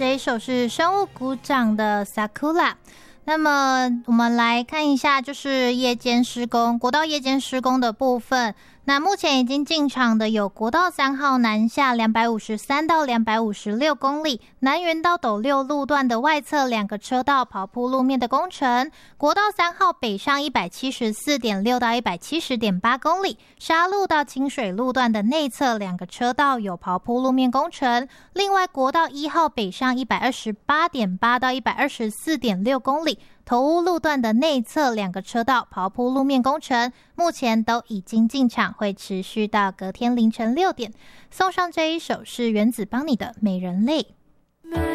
这一首是生物股长的 Sakura。那么我们来看一下，就是夜间施工，国道夜间施工的部分。那目前已经进场的有国道3号南下253到256公里，南园到斗六路段的外侧2个车道刨铺路面的工程，国道3号北上 174.6 到 170.8 公里，沙路到清水路段的内侧2个车道有刨铺路面工程。另外国道1号北上 128.8 到 124.6 公里，头屋路段的内侧2个车道刨铺路面工程，目前都已经进场，会持续到隔天凌晨6点。送上这一首是原子帮你的《美人泪》。